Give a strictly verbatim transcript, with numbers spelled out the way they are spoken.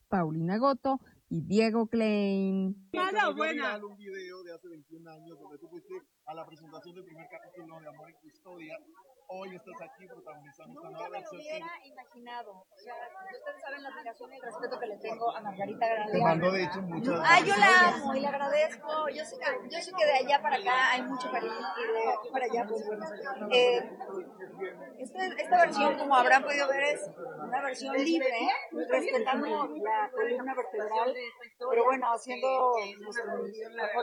Paulina Goto y Diego Klein. Nada buena. Un video de hace veintiún años donde tú fuiste a la presentación del primer capítulo de Amor y Custodia. Hoy estás aquí protagonizando esta nueva versión. Nunca me lo hubiera imaginado. O sea, ustedes saben la admiración y el respeto que le tengo a Margarita Grande. Te mando, de hecho, muchas Ah, yo la amo y le agradezco. Yo sé, que, yo sé que de allá para acá hay mucho cariño y de aquí para allá, pues bueno. Eh, esta, esta versión, como habrán podido ver, es una versión libre, ¿eh? Respetando la columna vertebral, pero bueno, haciendo nuestro mejor